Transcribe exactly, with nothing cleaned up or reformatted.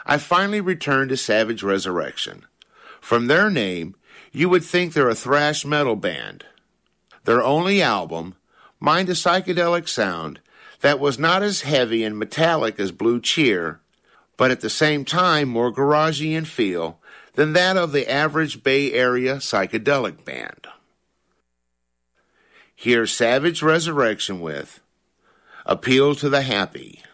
I finally returned to Savage Resurrection. From their name, you would think they're a thrash metal band. Their only album, mined a psychedelic sound that was not as heavy and metallic as Blue Cheer, but at the same time more garagey in feel than that of the average Bay Area psychedelic band. Here's Savage Resurrection with Appeal to the Happy.